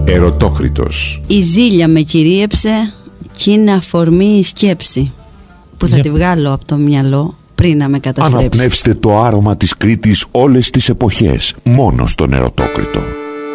Ερωτόκριτος. Η ζήλια με κυρίεψε κι είναι αφορμή η σκέψη που θα τη βγάλω από το μυαλό πριν να με καταστρέψει. Αναπνεύστε το άρωμα της Κρήτης όλες τις εποχές, μόνο στον Ερωτόκριτο.